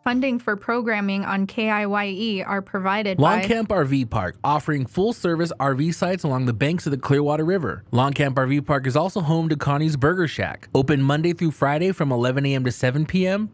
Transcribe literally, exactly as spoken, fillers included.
Funding for programming on K I Y E are provided by Longcamp R V Park, offering full-service R V sites along the banks of the Clearwater River. Longcamp R V Park is also home to Connie's Burger Shack, open Monday through Friday from eleven a m to seven p m